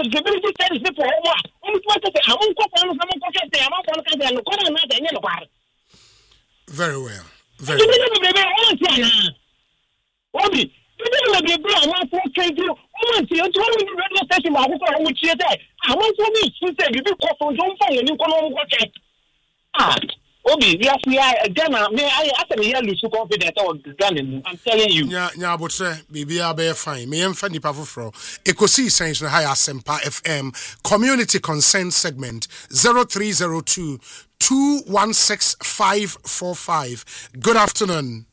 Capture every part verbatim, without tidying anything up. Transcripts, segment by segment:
security service for what? I'm going to say, I'm going to say, I'm going to say, I'm going to say, very well. Very well. Obi, you didn't be a man for trade you. I see you told me the radio station about who which you say. I want to meet you said you call from John Fang and you come on watch it. Ah, Obi, yes, we are again. May I actually hear you so confident or gun? I'm telling you. Yeah, yeah, but sir, baby, I'll be fine. Me and Fanny Pavufro. Ecosi Essential Higher Sempa F M Community Consent Segment zero three zero two two one six five four five. Good afternoon.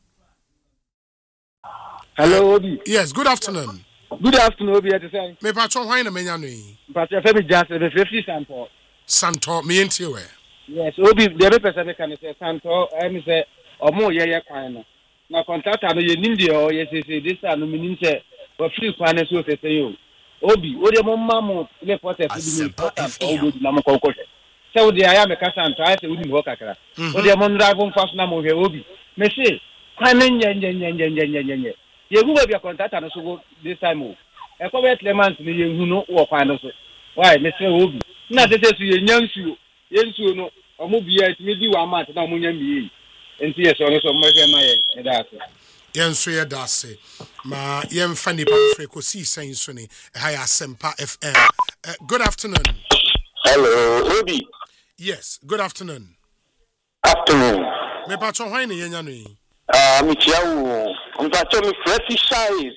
Hello, Obi. Yes, good afternoon. Good afternoon, Obi. At the same. Me patron why na menya no yi. But your family just the fifty Santo. Santo me enti we. Yes, Obi, the other person can say Santo, I say omo ye ye kwan no. Na contractor no ye nim de o ye say say this and me nim say o free kwan so say say yo. Obi, o de mo mamo le for say Obi na mo kokko. Say o de aya me ka Santo, I say we nim ho kakra. O de mo drive fast na mo hwe Obi. Me say kwan nye nye nye nye nye nye nye. You go be a contractor no so this time o. E ko be three months ni ye hu no wo kwan no so. Why me say Obi. Na dey say ye nyansu. Ye nsu no omo bia ti me di one month na omo nya mi. Enti ye so no so mo fe ma ye. E da so. Ye nsu ye da se. Ma ye mfa ni pa freko si sen so ni. Ha ya Sempa F M. Uh, good afternoon. Hello, Obi. Yes, good afternoon. Afternoon. Me patron why na ye nya no yi. Ah, mi chiawo. I'm talking me fresh size.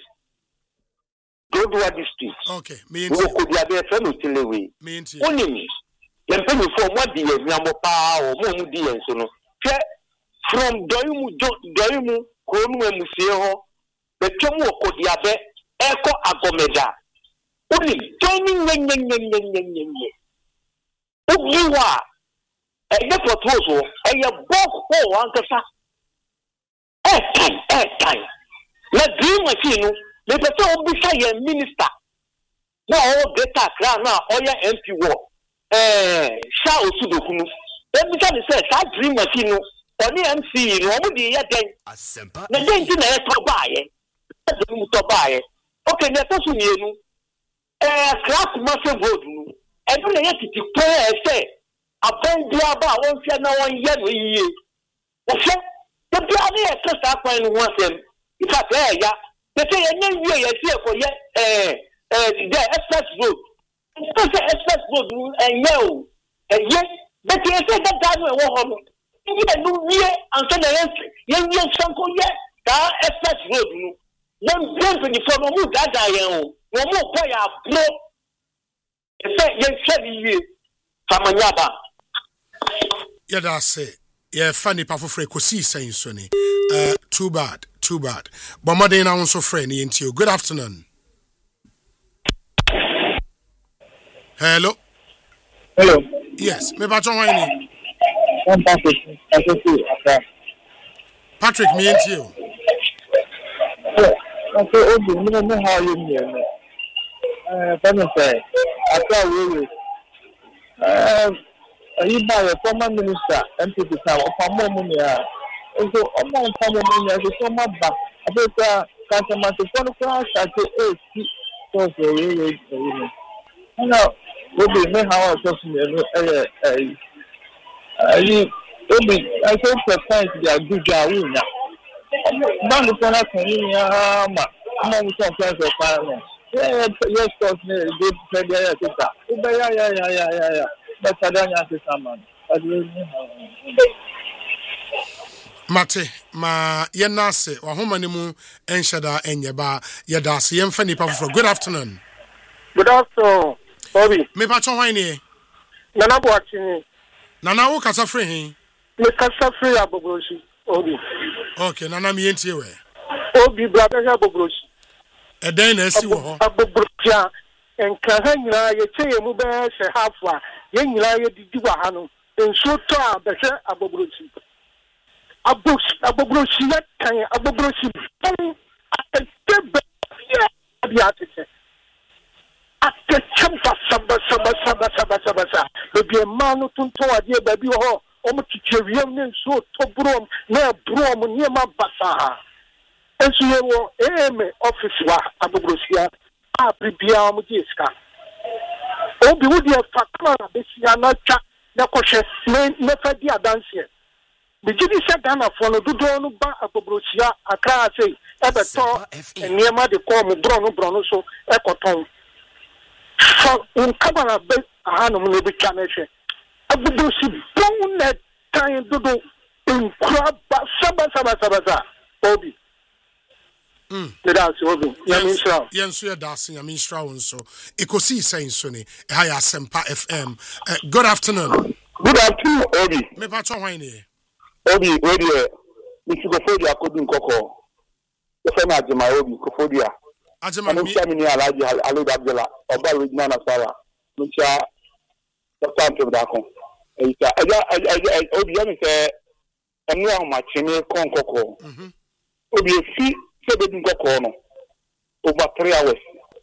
Godwa district. Okay, me enti. Wo ko dia be fe no telewe. Me enti. Onimi. Ye pe mi fo mo di ye nyamo pa o mo mu di ye so no. Hwe from doyimu doyimu ko nu emusie ho. Be twem wo ko dia be e ko agomeda. Oni toni nyen nyen nyen nyen nyen. Obiwa e ye propose e ye bok ho ankasa. Eh time, eh time. Na dream machine no, le person obi say a minister. Na o data kra na o ya M P wo. Eh, sha osudoku no. Obi say say that dream machine no, oni M C no, omo di ya den. Na den ti na e to baaye. E mu to baaye. Okay, na to su mienu. Eh, class massive road no. E do na ye titi pe e say aban bia ba won fia na won ye no yiye. O se the Bible is just that point one thing. If I say, yeah, they say, and then you see for yet, eh, eh, the express road. It's the express road, and yo, and yet, but you say that time we walk home. You get no year and send the answer. Young young Sanko yet, that express road. One bring the phone, no that I am, no more pay a blow. It's a young seven years from Manaba. Yeah, that's it. Yeah, funny pa for ko si sen so ni. Uh too bad, too bad. But my day now so friend into you. Good afternoon. Hello. Hello. Yes, me patron why ni? Fantastic. Fantastic. Patrick, me into you. Okay, Obi, me know how you mean. Uh, Fanny say, after we um you buy a former minister and to the town of Money. And so, among former money, so much back. I think that customer to phone class at the eight. So, you know, we'll be me how I talk to you. I think the point they are good job. Not the one I can hear, among some friends of finance. Yeah, yes, of me, good, yeah, yeah, yeah, yeah, yeah. But I don't have to someone. Mate, ma yenase, wa homa ni mu enshada enyeba yedase yemfa nipa for. Good afternoon. Good afternoon, Bobby. Me patron why ni? Nana Boachini. Nana wo kasa free hin? Me kasa free Abogroshi, Obi. Okay, nana mi enti we. Obi brother Abogroshi. E den na esi wo ho. Abogroshi en kan nyina ye cheye mu be se halfwa. Ye nyina ye didi wa ha no. Enso to a be se Abogroshi. Abogroshi, Abogroshi ya kan Abogroshi. Atebe ya bi atete. Atete samba samba samba samba samba samba. Bebi manu tunto ade bebi ho. Omo chichewiem ne nso to brom na brom ne ma basa. Enso ye wo em office wa Abogroshi a bibia omo di ska. obi wo de fa kama be sia na twa na kɔhwɛ na na fa di adanse the gidi sɛ Ghana for no dodo no ba akobrosia akra sei ebeto nneema de kɔ mo bro no bro no so ekɔtɔn so un kabana be ahanu no bi twa na hwɛ akobrosi bon na tan dodo nkura ba saba saba saba saba obi Mm. That's obi Yaminsra Yensu ya dasi Yaminsra wonso ekosi sai nso ni ha ya Asempa F M. Uh, good afternoon. Good afternoon, Obi. Me pa cho hwan ni? Obi, Obi, Mister Kofodia Kodu Nkoko. The friend Ajima Obi Kofodia. Ajima mi. Ami ni Alaji Ali Abdullah. Oba Regina Nasara. Micha Doctor Ntobdako. Eita, aja aja Obi ya mi se enu ahụ ma chene kon Nkoko. Mhm. Obi fi se be Nkoko no. Over three hours.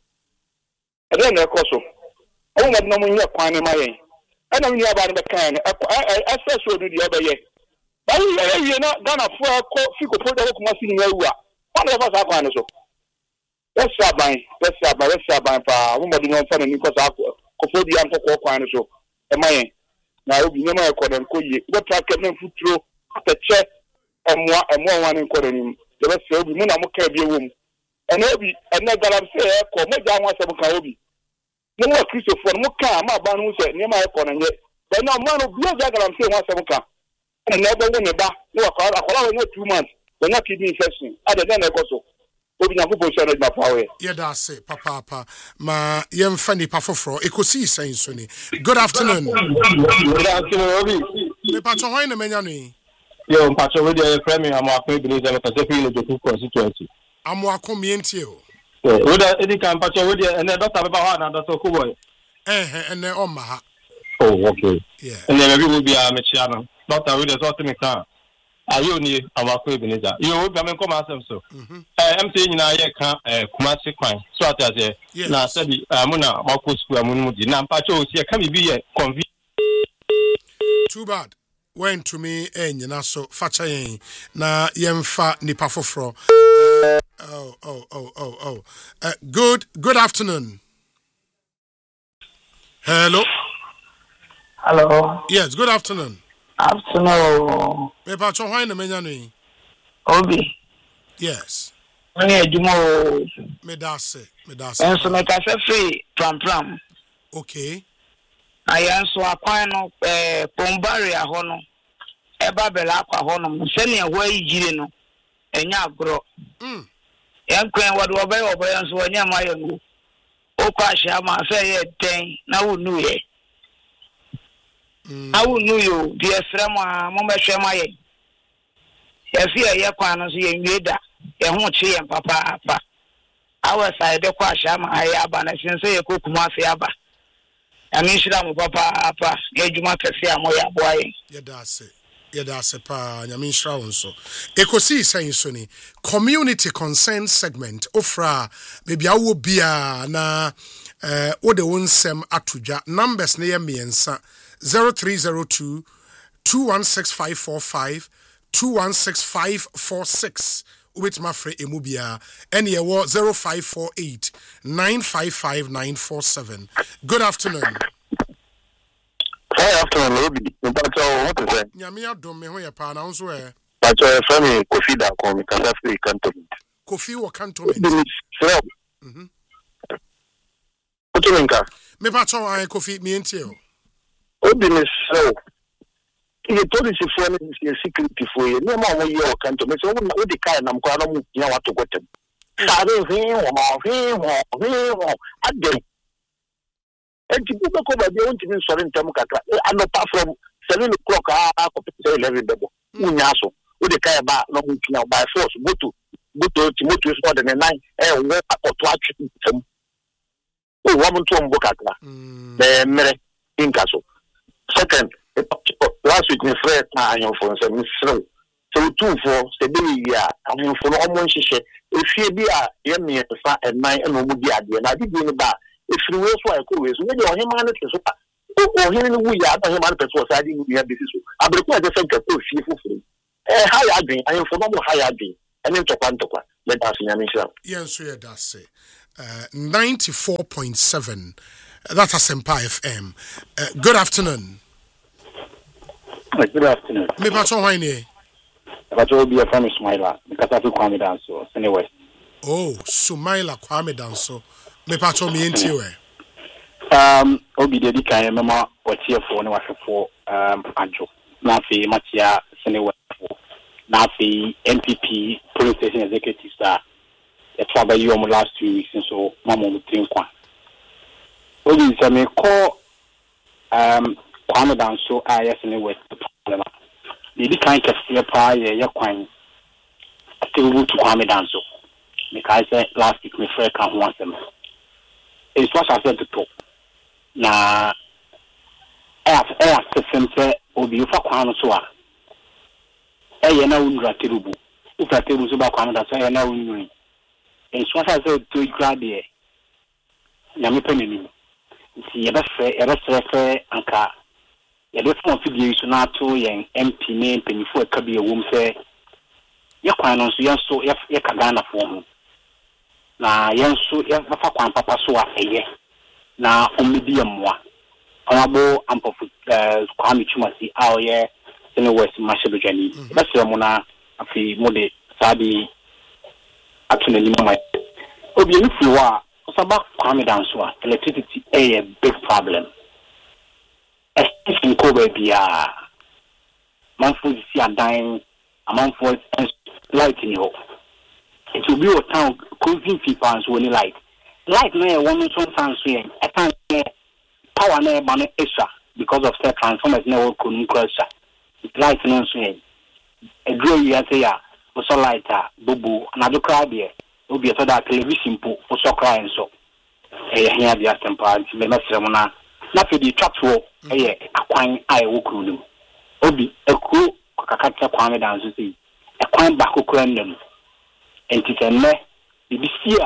Ade na ekoso. Owo ma dinamu nya kwan ni ma yen. Ana mi aba na kan e access o di obaye. Bayi ye ye na Ghana fo ko fi ko po da ko ma si ni awu a. Wọ́n lè fa kwan ni so. Let's aban, let's aban, let's aban pa. Wo mo di no fa ni ko sa ko fo di an ko kwan ni so. E ma yen. Na obi nyama e ko den ko ye. Go track na futuro apeche emwa emwa wan ni ko den ni. De be se obi mu na mo ka bi ewo mu. Ena obi ena galam se e ko mo ja wan se mo ka obi. Mo wa Christopher mo ka ma ba no se nyama e ko na nye. But now man of blood galam se wan se mo ka. And never win a bar, no, I call it two months. They're not kidney infection. Other than a coso. Obi na fupo share my power. Yeah, that's it, Papa. Papa. Ma yem funny pafofro. Ekosi saying Sonny. Good afternoon. Good afternoon, Obi. Me patcho hoy na menya ni. Yo, patcho we dey friend me am akọ Ebenezer na kase fi le joku constituency. Am akọ mientie o. Eh, we dey edi kan patcho we dey na doctor be ba ho na doctor Kuboy. Eh eh ene o ma ha. Oh, okay. Yeah. And then we will be a mechia no. Doctor we dey sort me kan. Ayo ni awako Ebenezer. Yo we be come asem so. Eh M C nyina ye kan eh Kumasi kwan. So atase na sabi amuna mako school amunu di na mpacho o sie kan bi ye convi. Too bad. Went to me eh nyina so facha yen na yemfa nipa foforo. Oh oh oh oh oh. Uh, good good afternoon. Hello. Hello. Yes, good afternoon. Afternoon. Me pa cho hwan na menya no. Obi. Yes. Oni edumo. Me da se, me da se. Enso me ka se free pram pram. Okay. Ayanso akwan no eh Pombari aho no. Eba bela akwa ho no. Se ne ho ayigire no. Enya agro. Mm. Yankwen wadu obey obey enso anya mayo no. Okwa hia ma se ye den na wonu ye. Mm. Awu nu yo di efrem a mo behwe ma ye. E fi ye kwan no so ye nweda. Ye ho che ye papa apa. Awu sai de kwa hia ma aye aba na sin se ye kokuma afi aba. Ami shira mo papa apa. Ye juma kese a mo ya boa ye. Ye da se. Ye da se pa nyame shira wonso. Ekosi sai so ni community concern segment ofra maybe awo bia na eh wo de wonsem atodwa numbers ne ye miensa zero three zero two, two one six five four five, two one six five four six. With my friend Emubia, and ye war zero five four eight, nine five five nine four seven. Good afternoon. Good afternoon, Obi. What is it? Yamia don't me when you pronounce where. But your family, Kofi, that call me Kasafi Cantonment. Kofi or Cantonment. Mm-hmm. What do you mean? Me patcho I Kofi me into Obi is so. You told us if one is security for you. No more when you are Cantonment. So, what the kind of Kanamu, you know what to get them. Sabe, vem, vem, vem, a day. And people go over the own team, sorry, Tamaka. And apart from seven o'clock, I could eleven double. Munyaso, with the Kayaba, no now by force, go to go to Timothy more than a nine, and walk or to watch them. Oh, woman to Mbokaka, the Mere Incasso. Second, last week, my friend, I am for some slow. So, two for Sebelia, I mean, for almost if you be a yummy and nine and Mudia, and I did in about if you were so I could, maybe on him, or him, we are him, was I didn't have this. I will quite a second to see for free. A higher being, I am for no higher being, and then to Pantoka, let us in myself. Yes, we are that's it. ninety-four point seven That's Asempa F M. Uh, good afternoon. Good afternoon. Me pato why ne? Pato be from Ismaila because I feel Kwame Danso, Sene West. Oh, Sumaila Kwame Danso. Me pato me enti we. Um, obi dedi kan mama otiefo ne wahwefo um adwo. Na fi Matia Sene West. Na fi M P P police station executive star. E twa ba you last two weeks so mama mo tin kwa. Obi se me call um Kwame Danso a yes ne West problem. Dedi kan kese pa ye ye kwan. Atiwu to Kwame Danso. Because last week me frɛ ka ho asɛm. It's what I said to talk. Na eh eh asɛm sɛ obi fa kwan so a eh ye na unra terubu. Ufa terubu so ba Kwame Danso eh na unri. It's what I said to grade e. Na me penani. Si ye ba frɛ ye ba frɛ anka ye de fon fidie so na to yen M P ne mpanifo aka bi ewom sɛ ye kwan no so ye so ye ka Ghana fo ho. Na yenso yafa kwan papa so a eye na omedi yamwa amabo ampofu Kwame Chumasi a oye Sene West mashebejani bese mo na afi mode sabi atuna ni mama obi ni fi wa osaba Kwame Danso a electricity a big problem especially ko be bia manfo si adan amanfo light ni ho. It will be a town closing fee pounds when you like. Like no one to sound swing. I can't power no money extra because of set transformers no couldn't crush. It's light no swing. A grow year say ya was so lighter, bubu, another crowd here. Will be a total television pool for so crying so. Eh, here the Asempa, the Messermona, not for the trap for eh, a quine I will cool. Obi, a cool Kakata Kwame Danso, a quine back who crandom. Enti sɛ bibi sia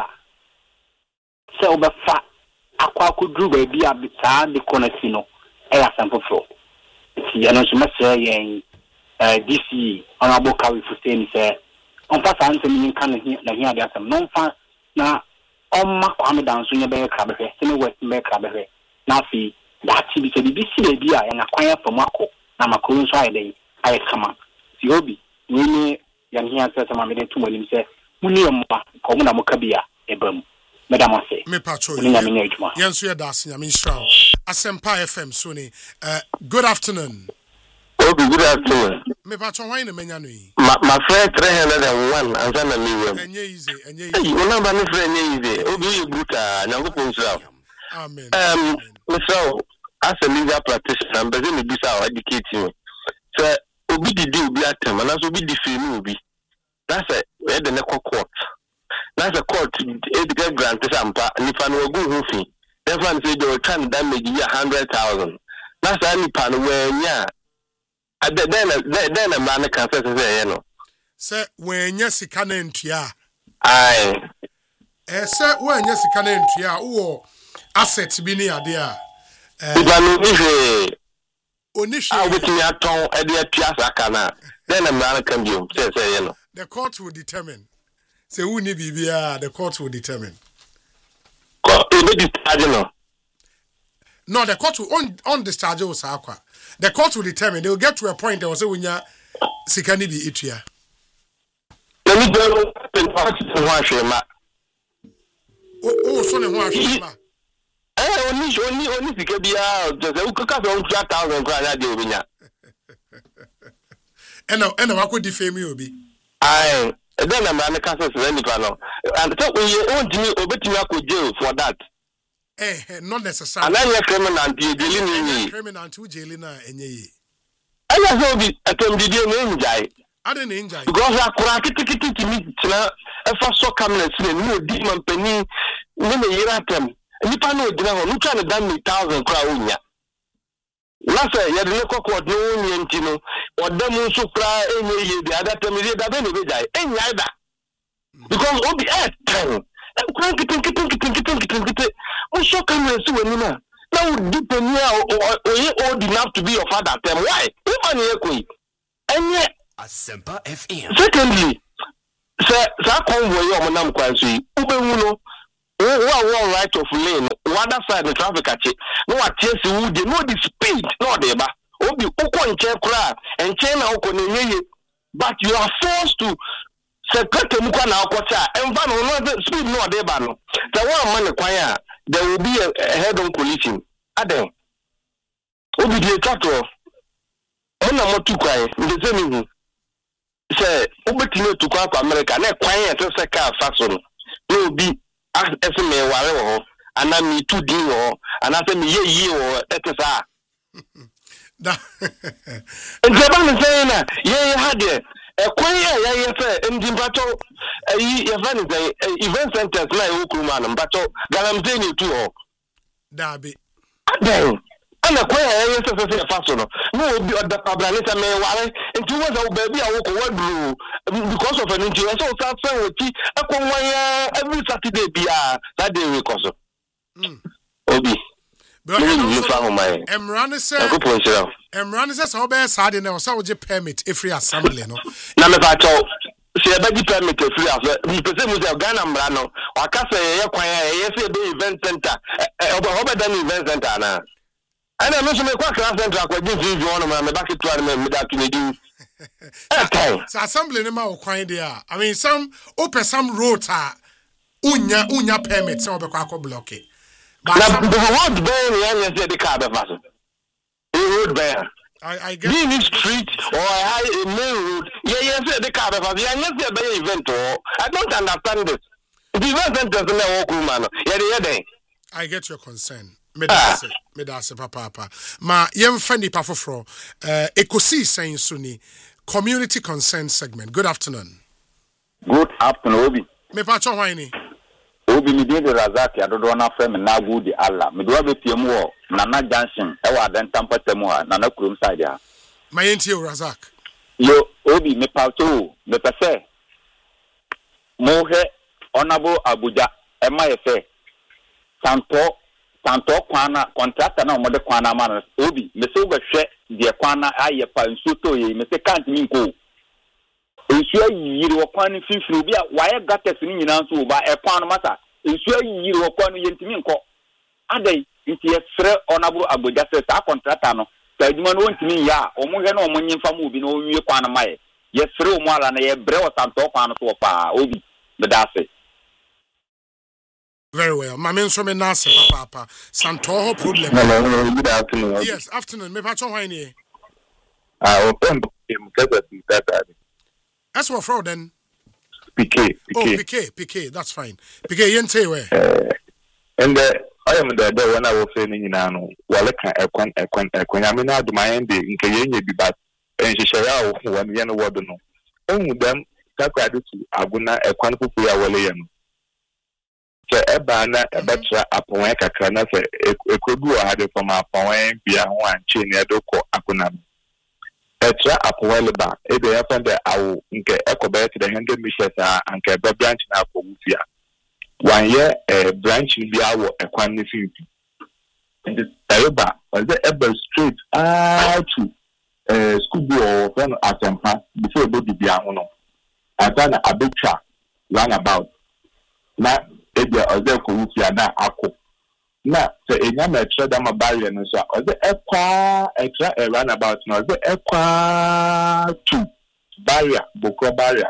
sɛ obefa akwa kodru ba bi abita de konasi no e asampofo ti ya no so mesɛ yɛn eh D C honorable Kawi Fuseni sɛ on fa san sɛ min kan na hia de asam no fa na ɔma Kwame Danso nya bɛyɛ krabehwɛ Sene West bɛyɛ krabehwɛ na fi da ti bi sɛ bibi sia bi a yɛn akwan afam akɔ na makoro nso ayɛ dɛ ayɛ kama ti obi ni ni yɛn hia sɛ sɛ ma me de to monim sɛ muni yamma ko muna muka biya ebam madam ase me pacho muni nyame adwuma yenso ye daase nyame nshira Asempa F M so ni uh, good afternoon. Obi, good afternoon. Me pacho why na menya no yi ma ma friend three hundred one ansa na me wem enye easy enye easy hey wona ba me friend enye easy obi ye bruta nyankopon nshira amen um so as a legal practitioner be me bisa o educate me so obi didi obi atem na so obi defame obi. That's a where the neck court. That's a court, it get granted sampa, and if I know a good hoofy, then one say they will try to damage you a hundred thousand. That's any pan where, yeah. Then then a man can say, you know. Sir, when yes, he can enter. Aye. Eh, sir, when yes, he can enter, or assets be near there. If I know Onishi, I will tell you a tongue at the Piazza Cana, then a man can do, say, you know. The court will determine. Say who need be the court will determine. No, the court will on on discharge us aqua. The court will determine. They will get to a point. They will say when ya sikani be it here. Let me go and watch the washing. Oh, oh, so the washing. Eh, only only only because be out. Just who could come on three thousand grand deal with ya. And now, and now, I could defame you be. Aye, then I'm an account of any panel. And so when you own me, obey me, I could jail for that. Eh, not necessarily. And I'm a criminal anti jailing. Criminal to jailing and ye. I just be a term did you name guy. I didn't enjoy because I could ticket to me. If I saw cameras, no demon penny, no year at them. And if I know, you trying to damn me thousand crown. Last year, you had no court, no Yentino, or them so cry any the other time, the other day, any either. Because all the earth time, and crank it, think it, think it, think it, think it, think it. Oh, so come and see when you know. Now, deep in here, or you old enough to be your father, tell why? If I near quick. And yet, Asempa F M. Secondly, sir, sir, convoy your manam quasi, Ubemuno, who are right of lane, one side the traffic at it. No, I tell you, they know the speed, no, they ba. Obi, Oko and Chekra, and China Oko, but you are forced to secret Mukana Okota, and Van will speed no, they ban. The one man choir, there will be a head on collision. Adam. Obi, the tractor. On a motor quiet, the same. Say, Ubetino to come to America, not quiet as a car fasten. There will be as a man, whatever, and I mean two deal, and after me, ye or et cetera. And Japan is saying, yeah, had it. A quiet, yes, and Jimbato, a event centers like Ukuman, but I'm saying you too. Darby. Then. And a quiet yes, as a fasten. No, the Pabranita may worry, and two was our baby, I walk away because of an injury. So, that's with tea. I come every Saturday, be that day we cause. Obi. Emran said, Emran says, how best I didn't know, so would you permit if free assembly? No, Namato, see a baby permit if free assembly. We presume with a Ghana Brano, or Casa, a choir, yes, a event center, over than event center now. And I mentioned a quack class center, I did you one of my back to tournament without you do. Okay. So assembly in my quiet there. I mean, some open some roads are unya unya permits over Quaco block it. But the road bear, yes, the car vessel. The road bear. I guess. Being street or a main road, yeah, yes, the car vessel. Yeah, yes, the event. I don't understand this. The event center is a walk woman. Yeah, the other day. I get your concern. Medase, medase, papa, papa. Ma yem fendi pafofro. Uh, Ekosi saying suni community concern segment. Good afternoon. Good afternoon, Obi. Me pacho waini. Obi mi de Razak ya dodo na frame na good Allah. Me do be pie mu Nana Junction. E wa den tampate mu ha Nana Kurum side ha. Ma yenti o Razak. Yo Obi me pacho me pese. Mo he Honorable Abuja e ma ye fe. Santo Santo kwana contractor na omode kwana man Obi me se wo hwe de kwana aye pa nsuto ye me se can't mean go nsu ayiri wo kwana finfin obi a waye gates ni nyina nso ba e kwana mata nsu ayiri wo kwana yentimi nko adai nti ye frɛ Honorable Abuja se sa contractor no ta adwuma no ntimi ya omo hwe na omo nyimfa mu obi na owie kwana maye ye frɛ omo ala na ye brɛ wo Santo kwana so pa Obi me da se. Very well. My main so me nase papa papa. Santoho problem. Hello, good afternoon. Yes, afternoon. Me pacho wine. Ah, open him because that. That's what fraud then. P K. Oh, P K, P K. That's fine. P K, yente we. Uh, and uh, I am the the one I was saying in ano. Wale kan ekwan ekwan ekwan. I mean, I do my end. Inke yenye bi bat. And she share out one yano wado no. Only them kakra do to aguna ekwan pupu ya wale yano. Eba na ebetra apon kakra na se ekodu ade from apon bia ho anche ne edoko akona etra apon leba e dey happen there awo nke ekobe to the one hundred meters anke be branch na akowufia one year eh branch bi awo ekwan ne finti and the eba was the eba straight out to eh school boy from Asempa before go di bia ho no atana abetra run about na ebia oze ko wufi ana akọ na se enya na extra da ma barrier no so oze ekwa extra a runabout no oze ekwa two barrier boko barrier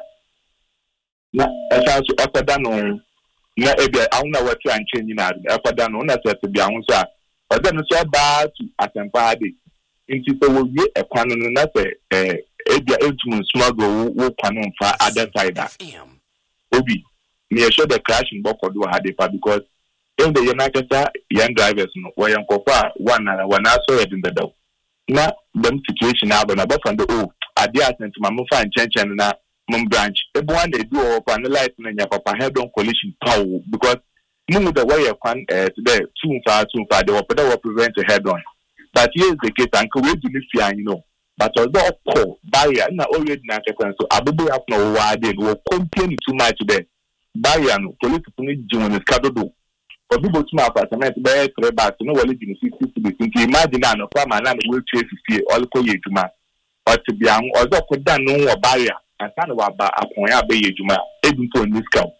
na esa so ekada no na ebia awuna wati anche nyina ekada no na se bia ho so a oze no so ba to Asempa ade nti so wo wie ekwa no na se eh ebia etum smuggle wo kwa no mfa other side a Obi me sure the crash in Boko do had it because in the United young drivers no were young copa one and one also in the door. Now them situation now but about from the oh I did to my mufa and change and na mum branch. Everyone they do up and the light in your papa head on collision power because no the way you can uh today too far too far they were better prevent a head on. But here's the case and we do this you know. But although call barrier na already na so abubu have no why they will complain too much today. Barrier no police puni jiwon skadodo obi botuma apartment be three back no wale di fifty to be imagine na kwa ma na we three fifty all ko yeduma but bia ozo ko dan no wo barrier asa na wa ba apon ya be yeduma edun to niska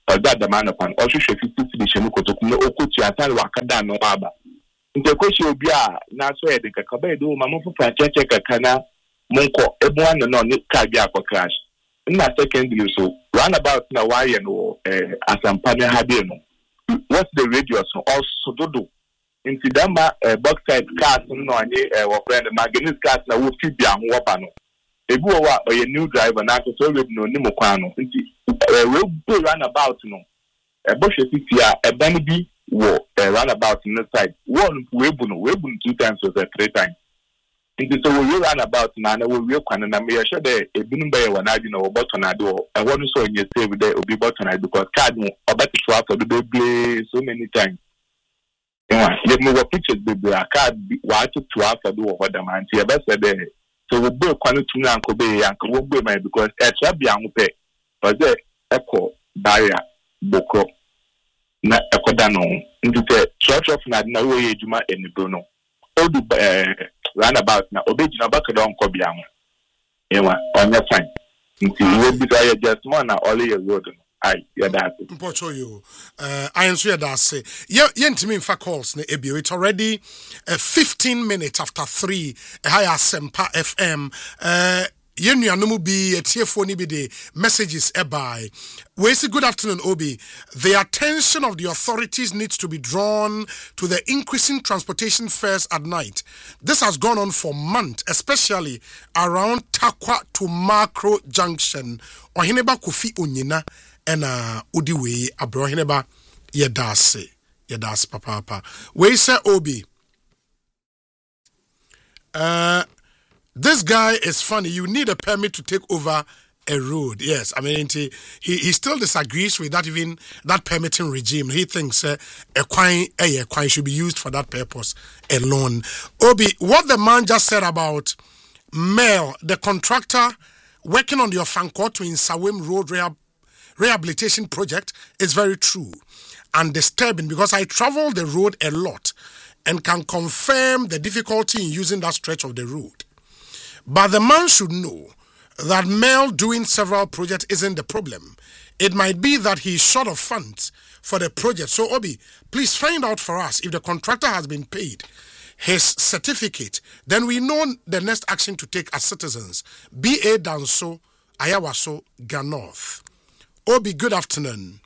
or that the man upon or should fifty edition kotokum no okuti atan wakada no aba nte koshi obi a na so e de kakabe do mama fu pracheche kakana monko ebu an no ne ka bi akọ crash na secondly so roundabout na wire no eh asampa ne habe no what's the radius also dodo into dama box side cars no anye wo friend manganese cars na wo fi bia ho woba no ebi wo wa oye new driver na so we no ni mo kwan no nti we go roundabout no e bo hwe fifty a e ban bi wo roundabout no side one we bu no we bu two times or three times nti so we roundabout na na we we kwan na me hwe de ebinum be wa na adi na wo button ade wo e wo no so onye save de obi button ade because card no obati to after do be so many times. Yeah, you move pictures baby a card wa to to after do what the man tie be say there so we be kwanu tun anko be anko we be man because e tra bia ho pe but there echo barrier boko na ekoda no ndute church of na na we ejuma enibro no odu eh roundabout na obejina back don ko bia ho ewa onya fine nti we be say just more na all your road no ai ya that mpocho you uh I answer that say ye yentimi in fact calls na ebio it's already uh, fifteen minutes after three uh, higher Sempa F M uh yenu anumu bi etiefo ni bi de messages ebai we say good afternoon Obi. The attention of the authorities needs to be drawn to the increasing transportation fares at night. This has gone on for months, especially around Takwa to Macro Junction ohineba kofi onyina ena udiwe abrohineba yedase yedase papa papa we say Obi uh this guy is funny. You need a permit to take over a road. Yes, I mean he he still disagrees with that even that permitting regime. He thinks uh, a coin a coin should be used for that purpose alone. Obi, what the man just said about Mel, the contractor working on the Ofankor in Sawem Road rehab, rehabilitation project, is very true and disturbing because I travel the road a lot and can confirm the difficulty in using that stretch of the road. But the man should know that Mel doing several projects isn't the problem. It might be that he's short of funds for the project. So, Obi, please find out for us if the contractor has been paid his certificate. Then we know the next action to take as citizens. B A Danso, Ayawaso, Ganorth. Obi, good afternoon.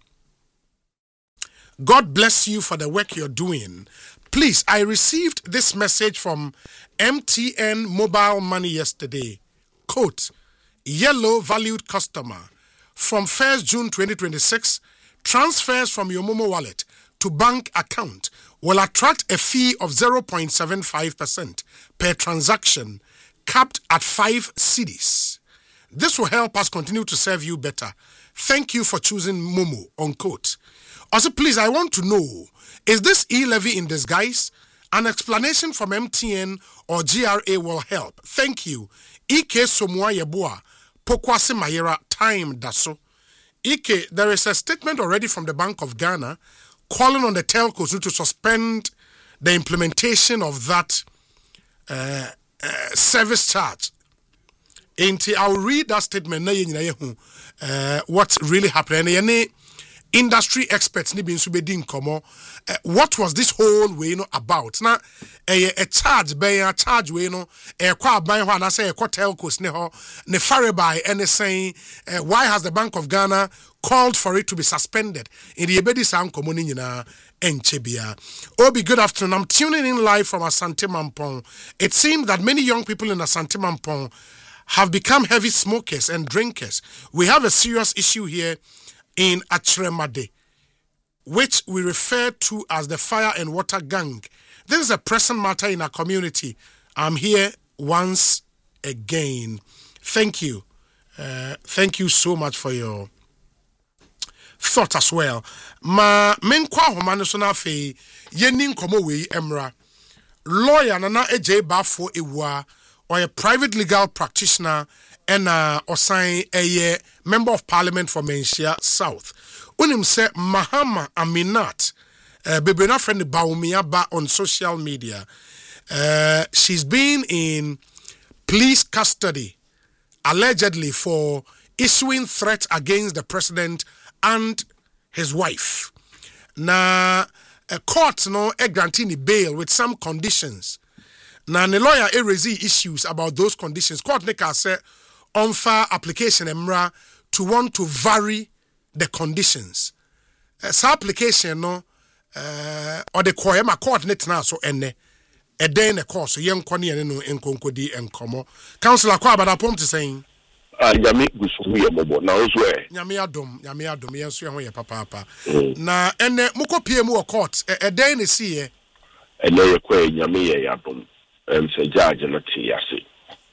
God bless you for the work you're doing. Please, I received this message from M T N Mobile Money yesterday. Quote, yellow valued customer. From first June twenty twenty-six, transfers from your Momo wallet to bank account will attract a fee of zero point seven five percent per transaction, capped at five cedis. This will help us continue to serve you better. Thank you for choosing Momo, unquote. Also, please, I want to know, is this e-levy in disguise? An explanation from M T N or G R A will help. Thank you. Ike Somwa Yeboa, Pokwase Mayera, time daso. Ike, there is a statement already from the Bank of Ghana calling on the telcos to suspend the implementation of that uh, uh, service charge. Ain't I'll read that statement. Uh, what's really happening? Industry experts ni bin subedin komo. Uh, what was this whole way you know, about? Now, a, a charge by a charge way you know, a kwa by one I say a telcos ne ho ne fareby and saying uh, why has the Bank of Ghana called for it to be suspended? In the ebedi sam komo ni nyina enchebia. Obi, good afternoon. I'm tuning in live from Asante Mampong. It seems that many young people in Asante Mampong have become heavy smokers and drinkers. We have a serious issue here in Atremade, which we refer to as the fire and water gang. This is a pressing matter in our community. I'm here once again. Thank you. Uh, thank you so much for your thought as well. Ma menkwa homane so na fe yeni nkomo we emra. Lawyer Nana Eje Bafo Ewa, or a private legal practitioner and uh, Osai a member of parliament for Menchia South. Unim se Mahama Aminat, uh, Bebena friend Baumia Ba on social media. Uh, she's been in police custody allegedly for issuing threats against the president and his wife. Na a court no a granting bail with some conditions. Na the lawyer a raise issues about those conditions. Court ne ka say unfair application emra to want to vary the conditions. Uh, sa application no uh, or the court ma court ne tena so ene e den ne court so yen kwone ene no enkonkodi enkomo. Councillor kwa abadapom te saying ah nyame gusu ye bobo na ozo e nyame adom nyame adom yenso ye ho ye papa papa na ene mukopie mu court e den ne si ye ene ye kwa nyame ye adom em se judge no ti yase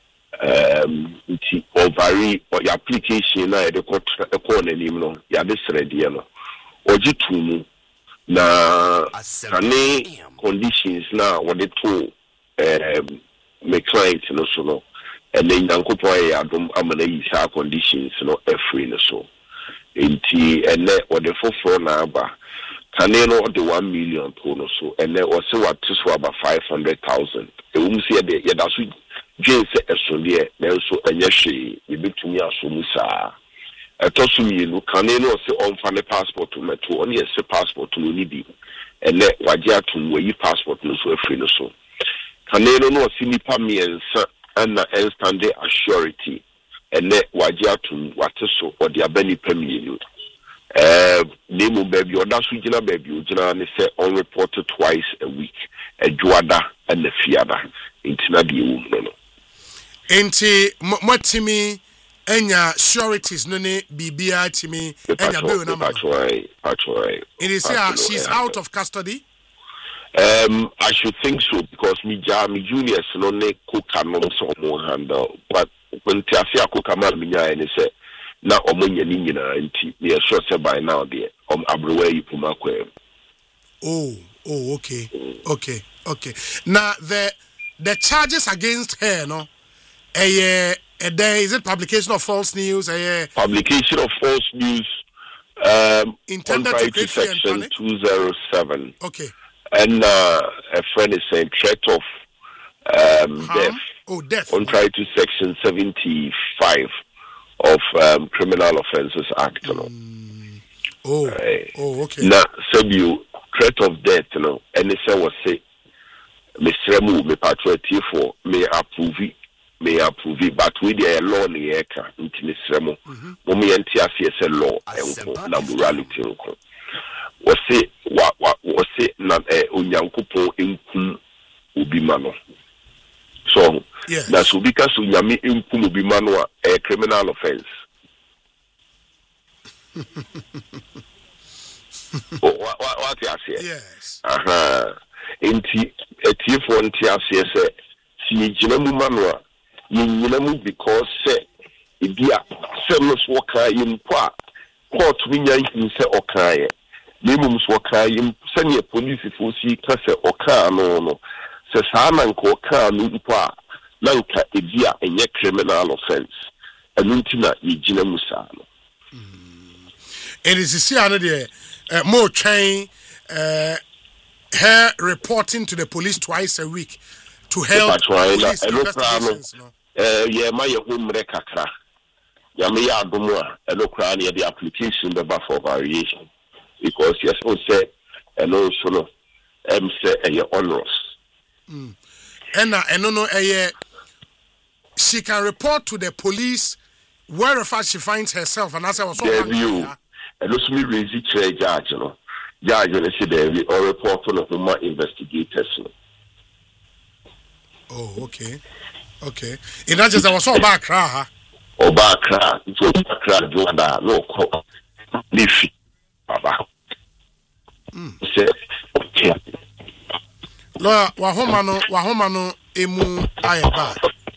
um nti ovary or your application na e de court e ko na nim no ya de srede no oji tumu na kane conditions na what they to um me client no so no and then yankopon ya adom amana yi sa conditions no every no so enti ene what the for na aba kane no the one million to no so ene o se what so about five hundred thousand e wum se de ya da so dwen se esole na so enye hwe e betumi aso mu saa etosu mienu kane no se onfa ne passport meto oni ese passport no ni bi ene waje atum we passport no so afri no so kane no no se nipa miensa na standing assurity ene waje atum wate so odi abani pamienu eh nemu baby oda so gina baby ogina ne se unreported twice a week adwada and the fiada intina de wu no no enti motimi enya sureties no ne bibia timi enya be na ma actually actually it is here she's out of custody. um I should think so because me ja me juniors no ne cook no so mo handle but when tiafi akoka ma me nya ene se na omonya ni nyina nti me sure say by now there um abrowa yi puma kwem. Oh oh okay okay okay now the the charges against her no eh uh, there is it publication of false news uh, publication of false news um intended to create section two oh seven okay and uh, a friend is saying threat of um Harm? death oh death contrary to section seventy-five of um, Criminal Offences Act no mm. oh right. oh okay na sabu threat of death no and say was say Mister Mu me patriotic for me approve me approve but we dey law ni eka nti Mister Mu mo me enti afi say law enko na morality enko was say wa was say na onyankopon enkum obi ma no so yes. That's because unyami enkum obi ma no a criminal offense. Oh, what what what you say? Yes. Aha. Enti etie for nti ase say si gina mu ma no a yina mu because say e bia say no so ka yim kwa court we nya yin say okaye nemum so ka yim say ne police fo si ka say oka no no say sa na nko oka no kwa nanka ebia enye criminal offense anuntina yigina mu sa no it is see another uh, more train uh, her reporting to the police twice a week to help police investigations no eh yeah my home rekakra ya me ya adomo a elokra na the application be for variation because yes o say and also no em say e onerous mm and na eno no eh she can report to the police wherever she finds herself and as I was so you and also me raise it judge no judge when say there or report on of my investigators no. Oh okay okay in that just I was so back ha o back cra so back cra do that no ko nifi baba mm say okay lo wa homa no wa homa no emu ayeba.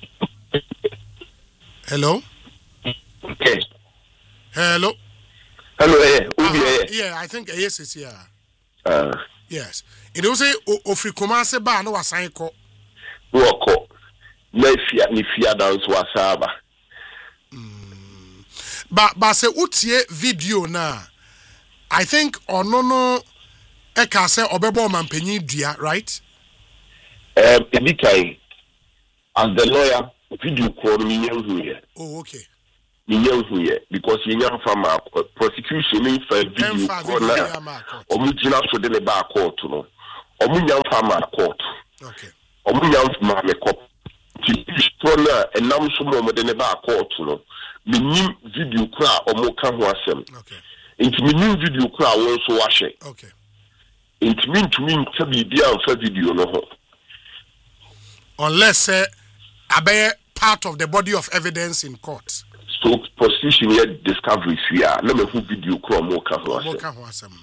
Hello? Okay. Hello? Hello, eh, uh, yeah, I think yes is here. Uh, yes. It was say ofri komase ba no wasan ko. Wo ko. Na fia ni fia dance wasaba. Mm. Ba ba say utie video na. I think ono no e ka say obebo mampanyin dua, right? Um ebikai as the lawyer video call me here. Oh, okay. Niyan huye because yenyan fama prosecution in fa video corner. Omu jina so de ne ba court no. Omu nyan fama court. Okay. Omu nyan fama me cop. Ti corner enam so mo de ne ba court no. Minim video kra omu ka ho asem. Okay. Inti minim video kra won so wahye. Okay. Inti min to min fa bibia fa video no ho. Unless uh, abe part of the body of evidence in court. So prosecution here discoveries here. Let me put video kra mo ka ho asem. Mo ka ho asem.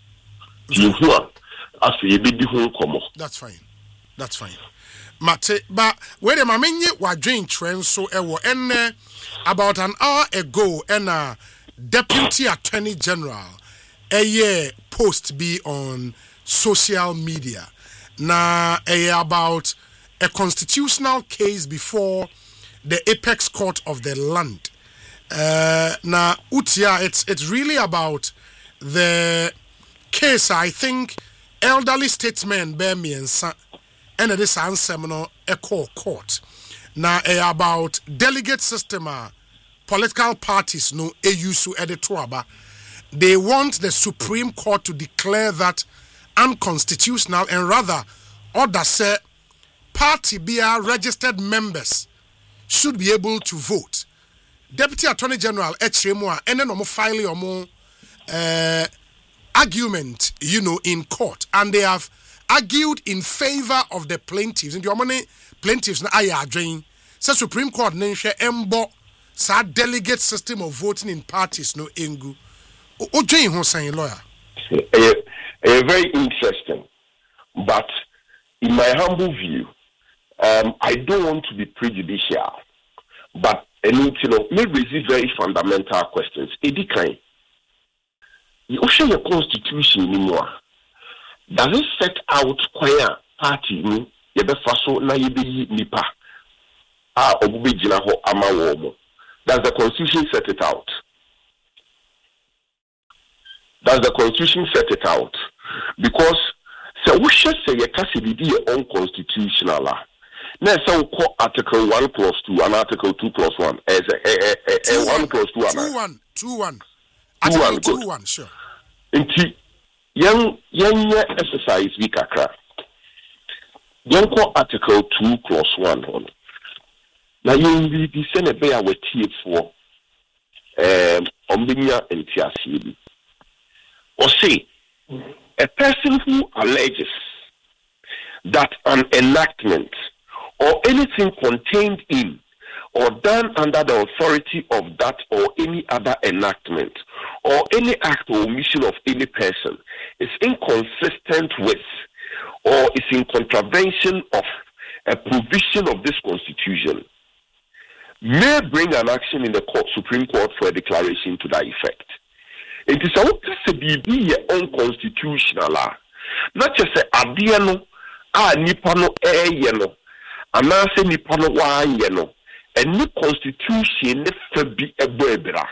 That's fine. That's fine. Mate, but wait a moment, we doing trend so ewo and about an hour ago, and a deputy attorney general a year post be on social media. Na a about a constitutional case before the apex court of the land. Uh, na utia, it's it's really about the case. I think elderly statesmen bear me and son. And this answer no echo court. Now about delegate system uh, political parties no e use editoraba. They want the Supreme Court to declare that unconstitutional and rather order say party be registered members should be able to vote. Deputy Attorney General Echremwa and then omo file omo uh argument, you know, in court, and they have argued in favor of the plaintiffs. And the money plaintiffs na aya adwen. So Supreme Court nenshe embo sa delegate system of voting in parties no engu. O dwen ho san lawyer. A, a very interesting, but in my humble view, um, I don't want to be prejudicial, but I need to know, may raise very fundamental questions. Edikai. The ocean constitution anymore. Does it set out choir party ni yebe faso na yebe nipa ah obube jina ho ama wo? Does the constitution set it out? Does the constitution set it out? Because so we should say ye kasi be unconstitutional la. Na say we call article one plus two and article two plus one as a, a, a, a one plus two and two one two one two one two one sure. Inti young young exercise we kakra. Young call article two plus one on. Now you be the same be our T for um ombinya and tiasi. Or say a person who alleges that an enactment or anything contained in or done under the authority of that or any other enactment or any act or omission of any person is inconsistent with or is in contravention of a provision of this constitution may bring an action in the court, Supreme Court for a declaration to that effect. It is a be unconstitutional, not just a adiano, a nipano e yeno, a nase nipano wa yeno. A new constitution never be a bebra.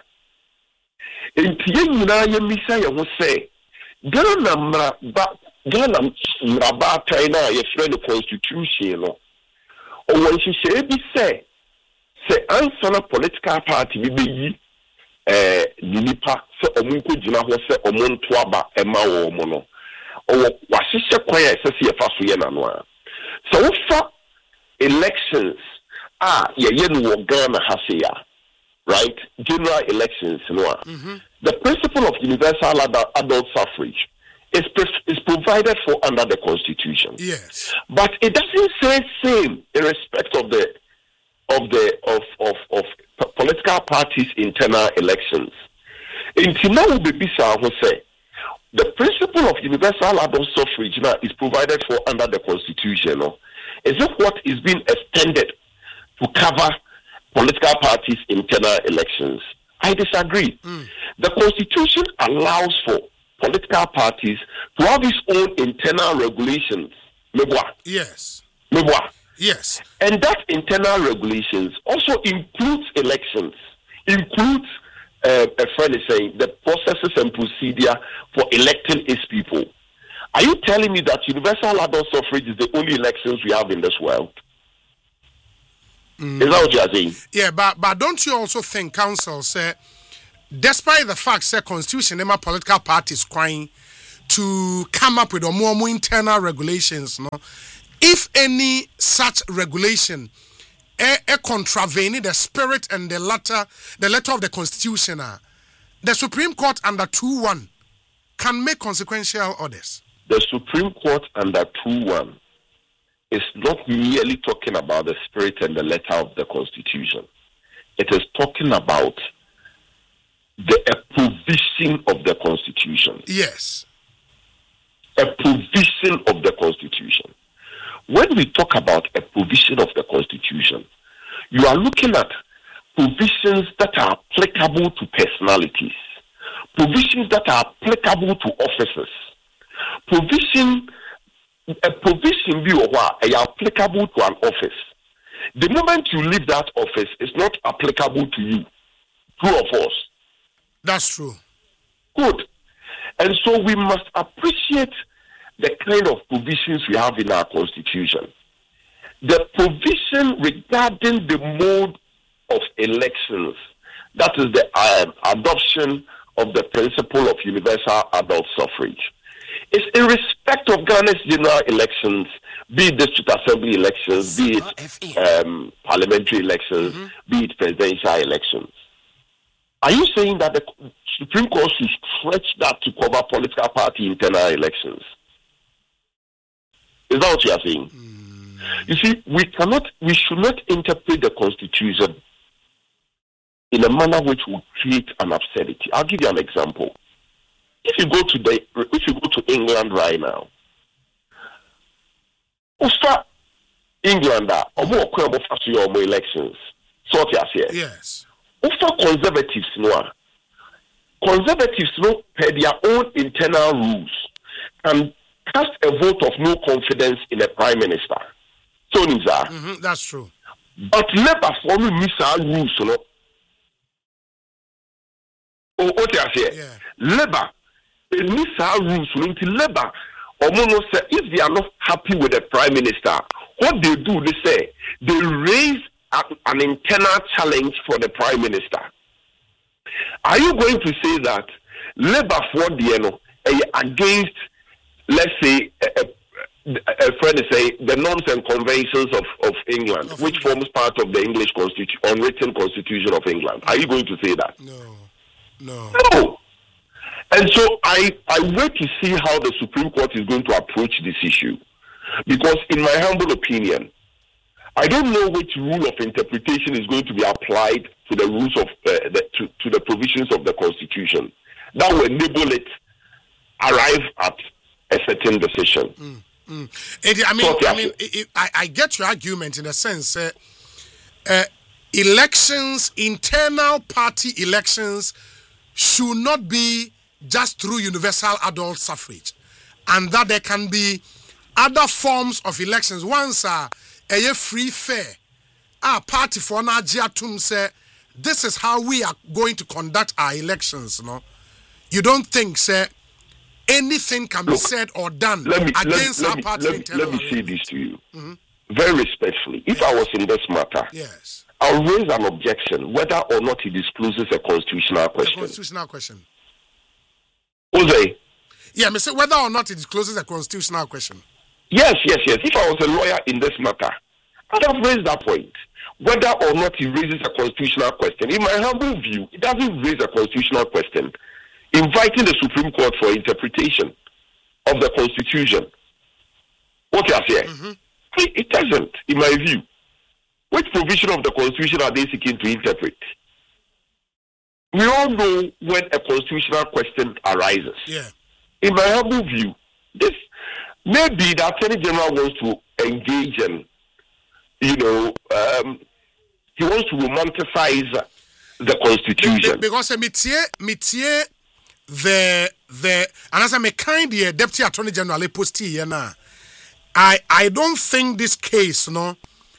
In Tiana Yemisa will say, Gana Gana Rabata in a friend of constitution. Or when she say, be say, say, answer a political party, be eh, Ninipa, so Omunko Jina was say, Omontuaba, Emma or Mono. Or Wasisha Quaya, Sassia Fasuyana Noir. So for elections. Ah, yeah, yeah, no Ghana has right? General elections, you know. Mm-hmm. The principle of universal adult suffrage is is provided for under the Constitution. Yes, but it doesn't say same in respect of the of the of of of political parties' internal elections. In Timau Bebisa, who say the principle of universal adult suffrage now is provided for under the Constitution. No? Is it what is being extended to cover political parties' internal elections? I disagree. Mm. The Constitution allows for political parties to have its own internal regulations. Yes. Yes. And that internal regulations also includes elections, includes, uh, a friend is saying, the processes and procedure for electing its people. Are you telling me that universal adult suffrage is the only elections we have in this world? Mm. Is that what you are saying? Yeah, but but don't you also think, council, say, despite the fact, say, constitution, my political parties crying to come up with a more, more internal regulations, no? If any such regulation a, a contravene the spirit and the letter, the letter of the constitution, uh, the Supreme Court under two one can make consequential orders. The Supreme Court under two one is not merely talking about the spirit and the letter of the Constitution. It is talking about the a provision of the Constitution. Yes. A provision of the Constitution. When we talk about a provision of the Constitution, you are looking at provisions that are applicable to personalities, provisions that are applicable to officers, provision, a provision view of what are applicable to an office. The moment you leave that office, it's not applicable to you. True or false? That's true. Good. And so we must appreciate the kind of provisions we have in our Constitution. The provision regarding the mode of elections, that is the uh, adoption of the principle of universal adult suffrage, is in respect of Ghana's general elections, be it district assembly elections, be it um, parliamentary elections, mm-hmm. be it presidential elections. Are you saying that the Supreme Court should stretch that to cover political party internal elections? Is that what you are saying? Mm. You see, we cannot, we should not interpret the Constitution in a manner which will create an absurdity. I'll give you an example. If you go to the, if you go to England right now, Usta England are more more elections. So what you are saying? Yes. Usta conservatives no, conservatives no per their own internal rules and cast a vote of no confidence in a prime minister. So Niza. Mm-hmm, that's true. But Labour follow Misa rules, no. Oh, what you say? Yeah. Labour, Misa rules, no. Until Labour, or mono say if they are not happy with the prime minister, what they do, they say they raise a, an internal challenge for the prime minister. Are you going to say that Labour for the you know, against, let's say, a, a, a friend say the norms and conventions of, of England, of which England. forms part of the English constitution, unwritten constitution of England? Are you going to say that? No, no, no. And so I, I wait to see how the Supreme Court is going to approach this issue, because in my humble opinion, I don't know which rule of interpretation is going to be applied to the rules of uh, the, to, to the provisions of the Constitution that will enable it arrive at a certain decision. Mm, mm. Eddie, I mean, so, I mean, it, it, I, I get your argument in a sense. Uh, uh, elections, internal party elections, should not be just through universal adult suffrage, and that there can be other forms of elections. Once uh, a free fair, our party for Najiatum say this is how we are going to conduct our elections. No, you don't think say anything can be Look, said or done let me, against let, our let party. Me, let, let me say this to you mm-hmm. very respectfully. If yes. I was in this matter, yes, I'll raise an objection whether or not he discloses a constitutional question. A constitutional question. Jose? Yeah, I say whether or not it discloses a constitutional question. Yes, yes, yes. If I was a lawyer in this matter, I'd have raised that point. Whether or not he raises a constitutional question. In my humble view, it doesn't raise a constitutional question. Inviting the Supreme Court for interpretation of the Constitution. What you are saying? Mm-hmm. It, it doesn't, in my view. Which provision of the Constitution are they seeking to interpret? We all know when a constitutional question arises. Yeah. In my humble view, this maybe the Attorney General wants to engage in, you know, um, he wants to romanticize the Constitution. Because métier, métier, the the and as I'm a kind of Deputy Attorney General posti na, I I don't think this case no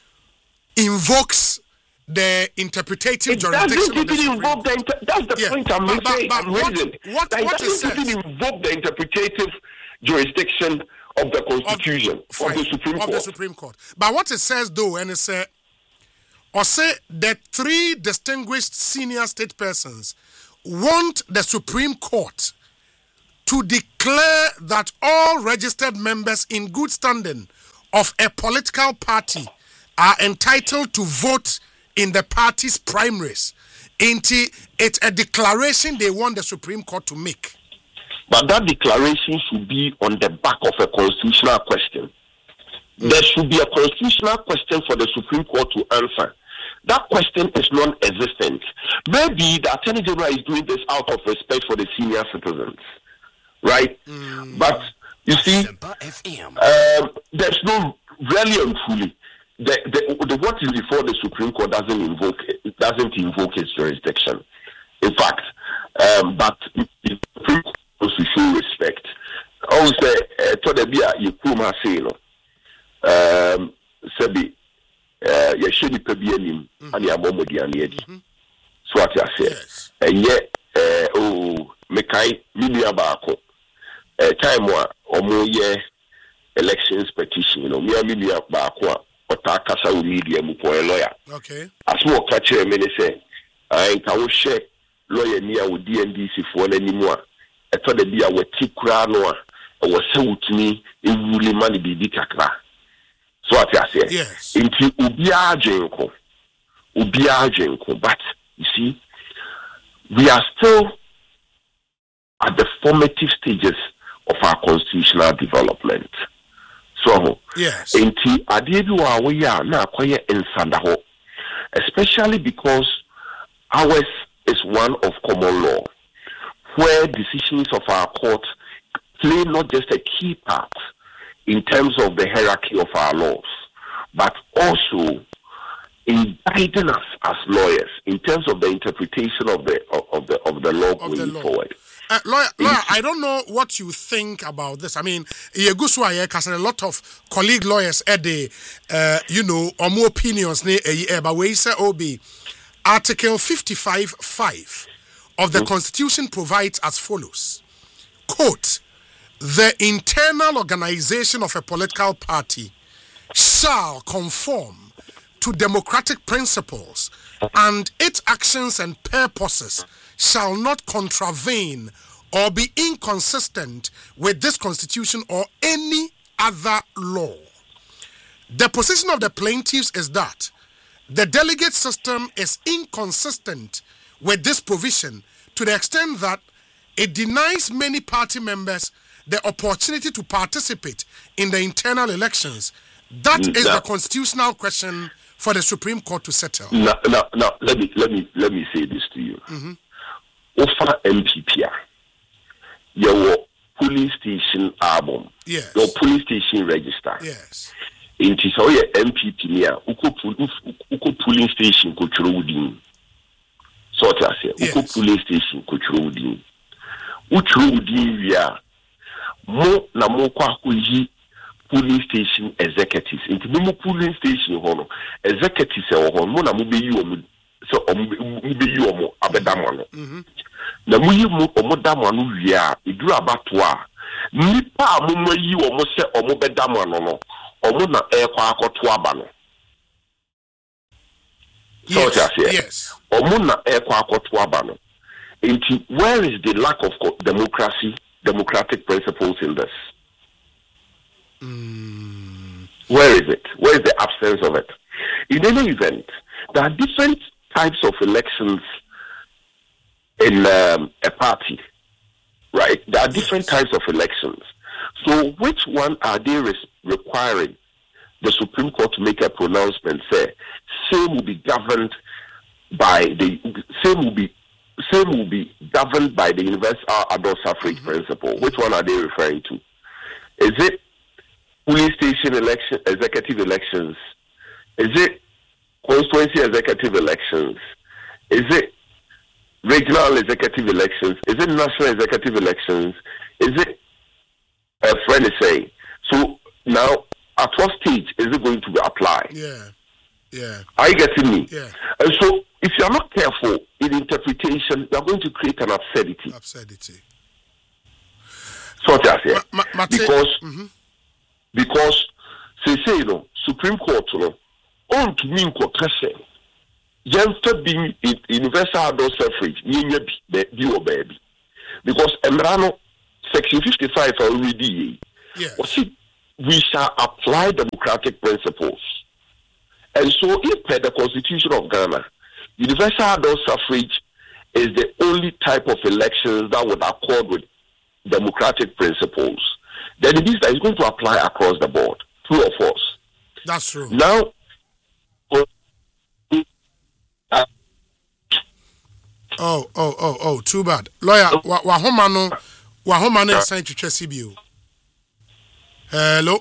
invokes the interpretative it jurisdiction. Doesn't even invoke the inter- that's the yeah. point I'm but, making. But, but what, what, that what it doesn't even invoke the interpretative jurisdiction of the Constitution, of, fine, of the Supreme of Court. the Supreme Court. But what it says though, and it says, or say the three distinguished senior state persons want the Supreme Court to declare that all registered members in good standing of a political party are entitled to vote in the party's primaries. It's a declaration they want the Supreme Court to make. But that declaration should be on the back of a constitutional question. Mm. There should be a constitutional question for the Supreme Court to answer. That question is non-existent. Maybe the Attorney General is doing this out of respect for the senior citizens, right? Mm. But you see, um, there's no really and truly. The, the, the what is before the Supreme Court doesn't invoke it doesn't invoke its jurisdiction. In fact, um, but the Supreme Court to show respect. I would say to the bia you kuma say no. Um, sabi uh, you should be be anim and ya momo di aniedi. So what I say. And yet uh, oh mekai media baako. Uh, time wa omo ye elections petition, you know, me media baako otakasa u media mu po a lawyer. Okay. As mo ka kire me say I can wo share lawyer ni a wo D N D C fo na nimu a eto de bia wo tikura no a wo se wutumi ewuli mani bibi kakra. So what I say. Yes. Inti obi ajenko. Obi ajenko, but you see we are still at the formative stages of our constitutional development. So, yes. Inti adiebi wa we ya na akoye insanda ho, especially because ours is one of common law, where decisions of our court play not just a key part in terms of the hierarchy of our laws, but also in guiding us as lawyers in terms of the interpretation of the of the of the law of going the law. forward. Uh, lawyer, lawyer, I don't know what you think about this. I mean, because a lot of colleague lawyers at the, uh, you know, or more opinions, but we say Obi, Article fifty-five five of the mm-hmm. Constitution provides as follows: quote, the internal organization of a political party shall conform to democratic principles, and its actions and purposes shall not contravene or be inconsistent with this constitution or any other law. The position of the plaintiffs is that the delegate system is inconsistent with this provision to the extent that it denies many party members the opportunity to participate in the internal elections. That is now, the constitutional question for the Supreme Court to settle. Now, now, now let me let me let me say this to you. Mm-hmm. Ofa M P P, your polling station album, yes. your polling station register. Yes. In Tisoya M P P near Uko polling station Kuchurudin. So I say, Uko polling station Kuchurudin. Uchurudin, we are more na more kwakuji polling station executives. Into Mumu polling station hono executives or hono na mubi you so mubi you omo abedamano. Na muyi mu omo damano wia iduru abatwa nipa amumo yi omo se omo bedamano no omo na ekwa akoto aba no. So I say yes. Omo na ekwa akoto aba no. Into where is the lack of democracy, democratic principles in this? Mm. Where is it? Where is the absence of it? In any event, there are different types of elections in um, a party, right? There are different types of elections. So which one are they res- requiring the Supreme Court to make a pronouncement? Say, same will be governed by the same will be same will be governed by the universal adult suffrage mm-hmm. principle. Which one are they referring to? Is it police station election, executive elections? Is it constituency executive elections? Is it regional executive elections? Is it national executive elections? Is it a friend is saying? So now, at what stage is it going to apply? Yeah, yeah. Are you getting me? Yeah. And so, if you are not careful in interpretation, you are going to create an absurdity. Absurdity. So what I say, ma- ma- because mm-hmm. because say say you know Supreme Court you know on to me ko kase yɛmfa bi universal adult suffrage yɛnya bi bi wɔ baabi because Emrano section fifty-five already yeah. we shall apply democratic principles. And so if per the Constitution of Ghana, universal adult suffrage is the only type of elections that would accord with democratic principles, then it is that it's going to apply across the board, true or false. That's true. Now, uh, oh, oh, oh, oh, too bad. Lawyer, wahomano, wahomano is saying to C B U. Hello.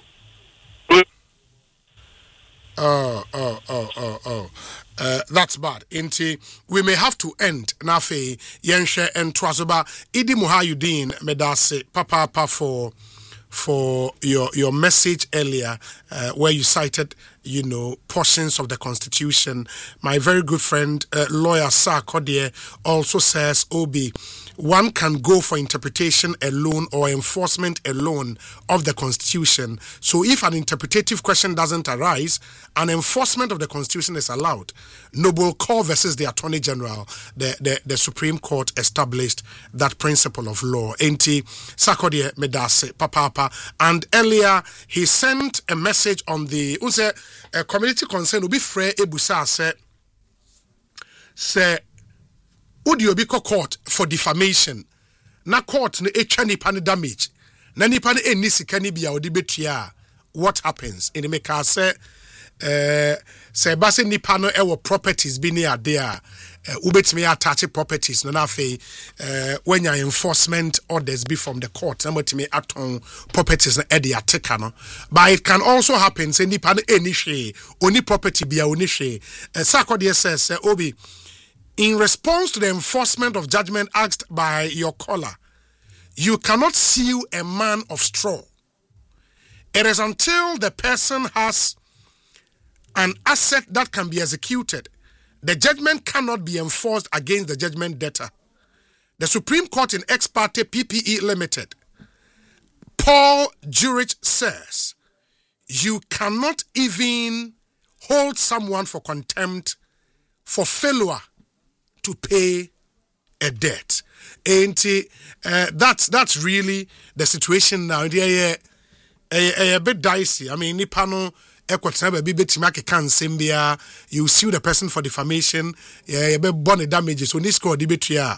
Oh, oh, oh, oh, oh. Uh, that's bad. Inti, we may have to end. Nafe, Yenshe and Twazoba, Idi Muhayudin, Medase, Papa, Papa for. for your your message earlier uh, where you cited, you know, portions of the Constitution. My very good friend, uh, lawyer Sarkodie, also says, Obi, one can go for interpretation alone or enforcement alone of the Constitution. So if an interpretative question doesn't arise, an enforcement of the Constitution is allowed. Noble Court versus the Attorney General, the, the, the Supreme Court established that principle of law. Enti Sarkodie Medase, Papa. And earlier, he sent a message on the unse, a community concern will be free ebusa say say would you be court for defamation na court ne etwa nipa ne damage na nipa ne eni sika ne bia odi betua what happens in the make say eh say ba se nipa no e wo properties bi ne ade a ubetimi attach properties no na fe eh when your enforcement orders be from the court na motimi aton properties na e dey ateka no but it can also happen say nipa no eni hwe oni property bia oni hwe Sarkodie says say Obi, in response to the enforcement of judgment asked by your caller, you cannot sue a man of straw. It is until the person has an asset that can be executed, the judgment cannot be enforced against the judgment debtor. The Supreme Court in Ex parte P P E Limited, Paul Jurich says, you cannot even hold someone for contempt for failure to pay a debt. And uh, that's that's really the situation now. Yeah, a bit dicey. I mean, Nipano. You sue the person for defamation, yeah, you born damages. So this called debate,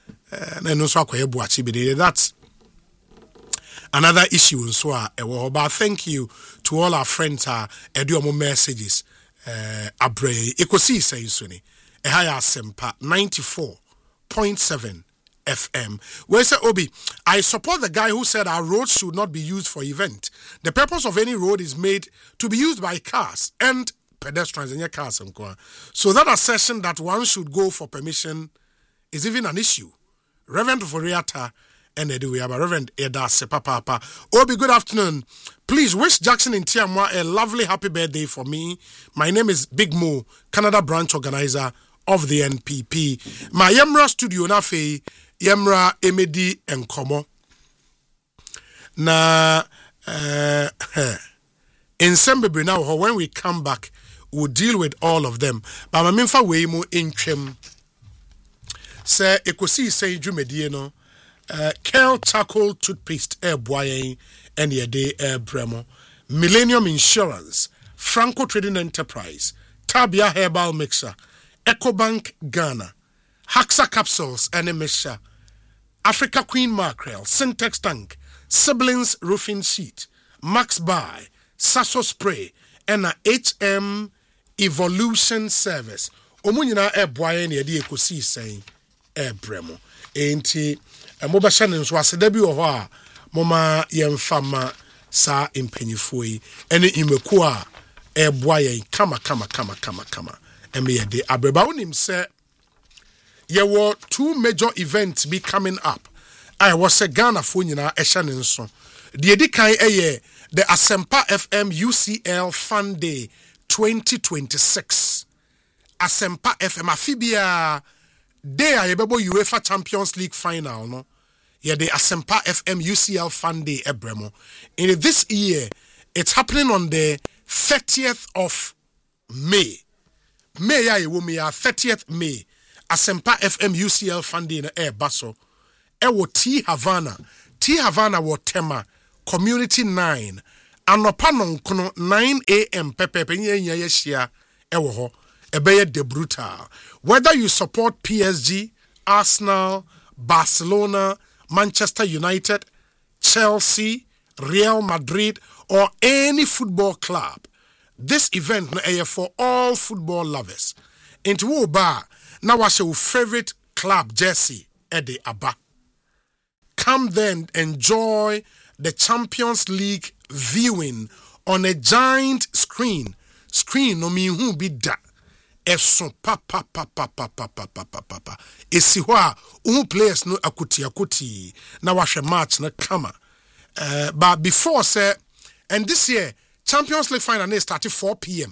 that's another issue. So, but thank you to all our friends. Uh, Eduomo messages. Uh, Abre, Ekosi say Suni, Ehaya Sempa ninety-four point seven F M. Where say Obi, I support the guy who said our roads should not be used for event. The purpose of any road is made to be used by cars and pedestrians in your cars. So that assertion that one should go for permission is even an issue. Reverend Voriata and Eduwe, Reverend Eda Sepapa. Obi, good afternoon. Please wish Jackson in Tiamwa a lovely happy birthday for me. My name is Big Mo, Canada branch organizer of the N P P. My Yemra studio na fe Yemra Emedi Enkomo. Na uh, in Sembebre now, when we come back, we'll deal with all of them. But my minfa way mo in chem. Say ekosi say jumedie no. Uh, Kel Charcoal Toothpaste Air Boyen and your day Air Bremo, Millennium Insurance, Franco Trading Enterprise, Tabia Herbal Mixer, EcoBank Ghana, Haxa Capsules and a Mixture, Africa Queen Mackerel, Syntex Tank, Siblings Roofing Sheet, Max Buy, Sasso Spray, and a H M Evolution Service. Omunina Air Boyen and your day saying Air Bremo. Ain't he? And mobile channels was a debut of our Mama Yemfama Sa Impenifui, any imekua, a boy, kama, kama, kama, kama, kama, and me a day. Abrabaunim said, there were two major events be coming up. I was a Ghana Funina, a Shannon son. The Edikai Aye, the Asempa F M U C L Fun Day twenty twenty-six. Asempa F M Afibia. They are able UEFA Champions League final, no? Yeah, the Asempa F M U C L Fun Day Ebremo. In this year, it's happening on the thirtieth of May. May ya ye wo me ya thirtieth May Asempa F M U C L funding na e baso e wo T Havana T Havana wo tema Community nine anopa nonkono nine a.m. pepepe nya nya ye hia e wo ho e be de brutal. Whether you support P S G, Arsenal, Barcelona, Manchester United, Chelsea, Real Madrid, or any football club, this event is for all football lovers. Into wo ba na wase your favorite club jersey ede aba. Come then enjoy the Champions League viewing on a giant screen. Screen no mean who be da. Eso pa pa pa pa pa pa pa pa pa pa pa. Esi hwa um players no akuti akuti na wahwe match na kama. Uh, but before say, and this year Champions League final they started four p.m.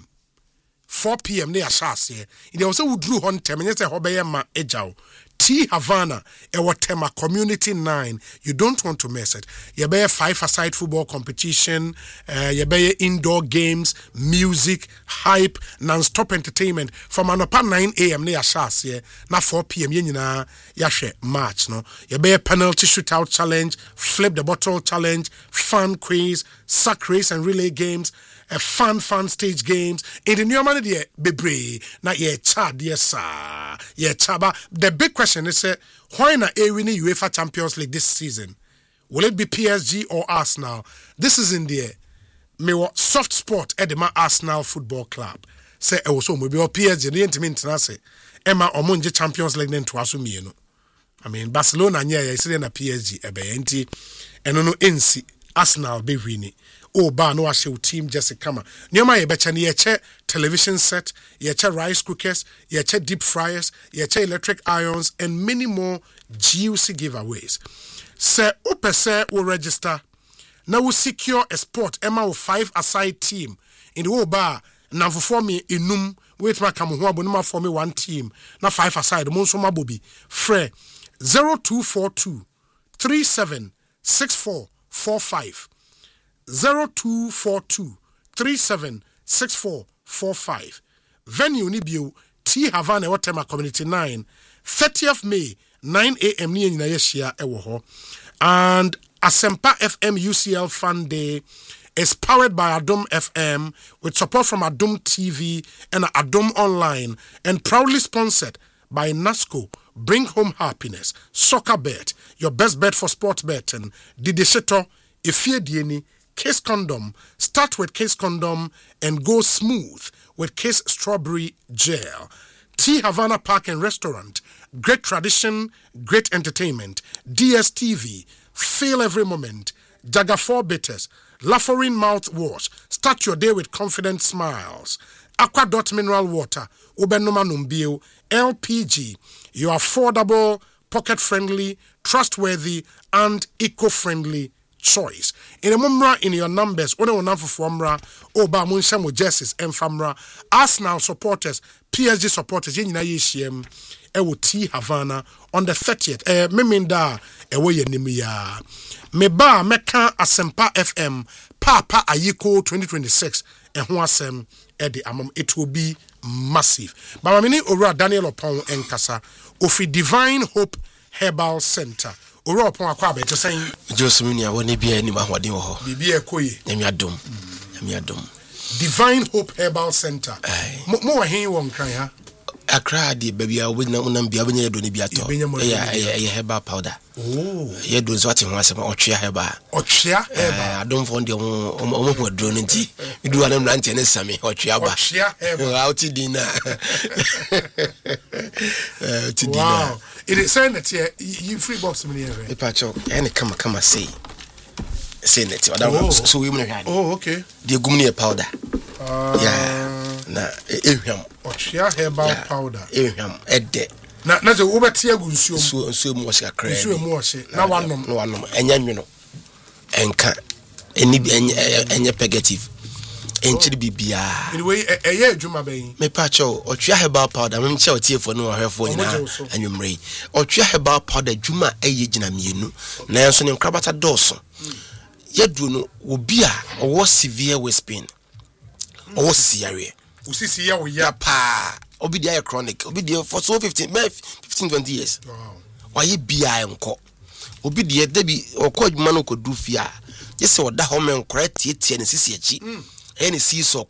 four p.m. they are shas here. They also would drew on ten minutes. Hobeye ma ejao. T Havana, our tema Community nine. You don't want to miss it. You be a five-a-side football competition. Uh, you be indoor games, music, hype, non-stop entertainment from an upon nine a.m. near shas here. Now four p.m. You know, yashe match no. You be a penalty shootout challenge, flip the bottle challenge, fun quiz, sack race and relay games. A fun, fun stage games. In the new man, the bebre na ye chad yes sir, ye chaba. The big question is, uh, why not a winning UEFA Champions League this season? Will it be P S G or Arsenal? This is in the me what soft spot at the Arsenal Football Club. Say e so maybe or P S G. The intimate na say Emma omunje Champions League nento aso mi no. I mean Barcelona nya ye say na P S G ebe enti eno no ensi Arsenal be winning. Oh, ba no ashe team Jesse Kama. Nyama ye becha ni yeche television set, yeche rice cookers, yeche deep fryers, yeche electric irons, and many more juicy giveaways. Se upe se will register. Now we secure a spot. Emma with five aside team in the whole bar. Now for me inum wait ma come home but for me one team. Now five aside. Monso mabobi. Fre zero two four two three seven six four four five. zero two four two three seven six four four five. Venue Nibio T Havana Watema Community nine, thirtieth May, nine a.m. ni nyina yeshia ewo ho. And Asempa F M U C L Fun Day is powered by Adom F M with support from Adom T V and Adom Online and proudly sponsored by NASCO. Bring home happiness. Soccer bet, your best bet for sports betting. Didisheto, Ifie Dieni, Case Condom. Start with Case Condom and go smooth with Case Strawberry Gel. T Havana Park and Restaurant. Great tradition, great entertainment. D S T V. Feel every moment. Jaga four Bitters. Laforin Mouthwash. Start your day with confident smiles. Aqua Dot Mineral Water. Ubenoma Numbio. L P G. Your affordable, pocket-friendly, trustworthy, and eco-friendly choice. In a mumra in your numbers, one on for formra, Oba Munshamo Justice and Famra, Arsenal supporters, P S G supporters, Yina Yishiem, Ewo T Havana on the thirtieth. Eh, Meminda, Ewoye Nimia. Meba Meka Asempa F M, Papa Ayiko twenty twenty-six, and Huasem Eddie Amam. It will be massive. Bamamini Ora Daniel Opon Enkasa, Ofi Divine Hope Herbal Center. Ora Opon Akwabe, just saying, Joseminia, when he be any Mahwadi ho, Bibi Ekoye, Emiadum, Emiadum. Divine Hope Herbal Center. More he won't cry, huh? I cried the baby, I would not be able to do the yeah, herbal powder. Oh, you do something once about Chia Heba. Or Chia Heba. I don't want your own drone tea. You do an lunch and Sammy or Chiaba. Chia Heba out to dinner. Wow. It is saying that you free box me here. The patch of any come come say. Say that. So we will. Oh, okay. The gummy powder. Yeah. Na ehwam ochia herbal yeah. Powder ehwam ede na na ze wo betia gu nsuo nsuo nsuo mu ohia kra nsuo mu ohia na wanom na wanom enya nwino enka eni enye pegative enchiri bibia anyway eye adwuma ban me pa cho ochia herbal powder me nche otiefo no ohwefo nyina anwumre ochia herbal powder dwuma eye gina mienu na enso ne nkrabata doso yedru no obi a owo severe waist pain owo sisi yare usisi ya wo ya pa obi dey chronic obi dey for so fifteen fifteen twenty years wow why bia enko obi dey debi okọ adwuma no kodu fia je se oda ho men correct tie tie ne sisi achi e ne si so